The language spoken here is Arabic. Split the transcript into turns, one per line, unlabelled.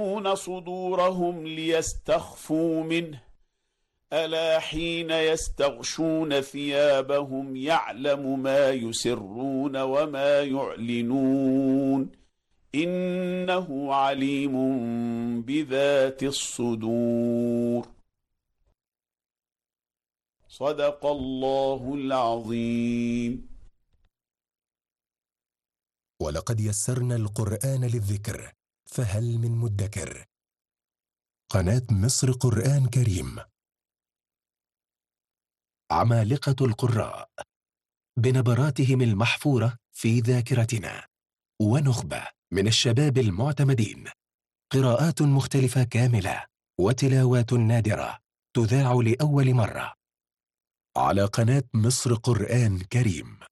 صدورهم ليستخفوا منه ألا حين يستغشون ثيابهم يعلم ما يسرون وما يعلنون إنه عليم بذات الصدور. صدق الله العظيم.
ولقد يسرنا القرآن للذكر فهل من مدكر. قناة مصر قرآن كريم. عمالقة القراء بنبراتهم المحفورة في ذاكرتنا، ونخبة من الشباب المعتمدين، قراءات مختلفة كاملة وتلاوات نادرة تذاع لأول مرة على قناة مصر قرآن كريم.